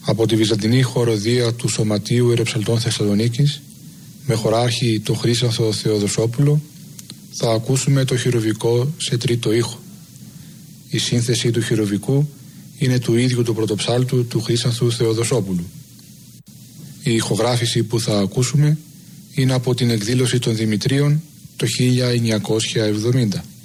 Από τη βυζαντινή χοροδία του Σωματείου Ερεψαλτών Θεσσαλονίκης, με χωράρχη τον Χρήσανθο Θεοδοσόπουλο, θα ακούσουμε το χειροβικό σε τρίτο ήχο. Η σύνθεση του χειροβικού είναι του ίδιου του πρωτοψάλτου του Χρήσανθου Θεοδοσόπουλου. Η ηχογράφηση που θα ακούσουμε είναι από την εκδήλωση των Δημητρίων το 1970.